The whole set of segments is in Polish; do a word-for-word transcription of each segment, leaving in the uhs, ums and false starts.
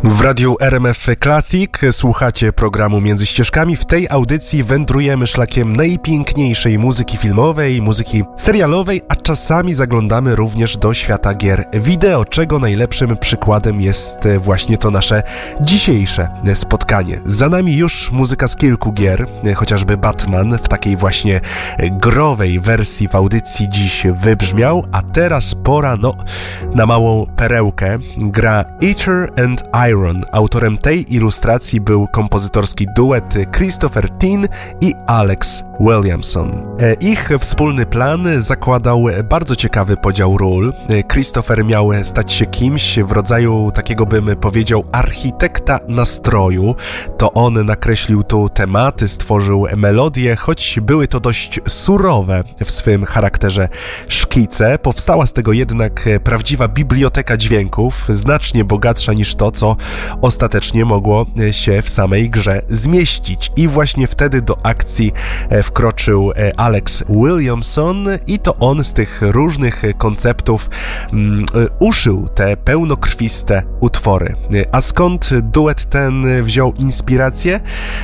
W radiu R M F Classic słuchacie programu Między Ścieżkami. W tej audycji wędrujemy szlakiem najpiękniejszej muzyki filmowej, muzyki serialowej, a czasami zaglądamy również do świata gier wideo, czego najlepszym przykładem jest właśnie to nasze dzisiejsze spotkanie. Za nami już muzyka z kilku gier, chociażby Batman w takiej właśnie growej wersji w audycji dziś wybrzmiał, a teraz pora no, na małą perełkę. Gra Ether and Iron. Autorem tej ilustracji był kompozytorski duet Christopher Tin i Alex Williamson. Ich wspólny plan zakładał bardzo ciekawy podział ról. Christopher miał stać się kimś w rodzaju takiego, bym powiedział, architekta nastroju. To on nakreślił tu tematy, stworzył melodie, choć były to dość surowe w swym charakterze szkice. Powstała z tego jednak prawdziwa biblioteka dźwięków, znacznie bogatsza niż to, co ostatecznie mogło się w samej grze zmieścić. I właśnie wtedy do akcji wkroczył Alex Williamson i to on z tych różnych konceptów um, uszył te pełnokrwiste utwory. A skąd duet ten wziął inspirację?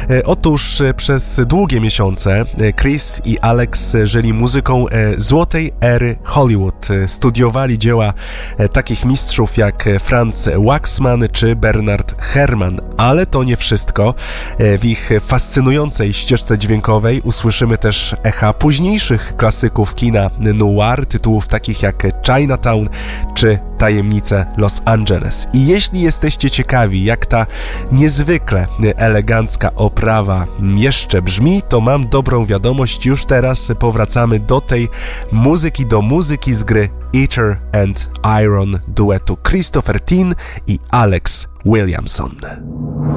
Otóż przez długie miesiące Chris i Alex żyli muzyką złotej ery Hollywood. Studiowali dzieła takich mistrzów jak Franz Waxman czy Bernard Herrmann, ale to nie wszystko. W ich fascynującej ścieżce dźwiękowej usłyszymy też echa późniejszych klasyków kina noir, tytułów takich jak Chinatown czy Tajemnice Los Angeles. I jeśli jesteście ciekawi, jak ta niezwykle elegancka oprawa jeszcze brzmi, to mam dobrą wiadomość. Już teraz powracamy do tej muzyki, do muzyki z gry Ether and Iron duetu Christopher Tin i Alex Williamson.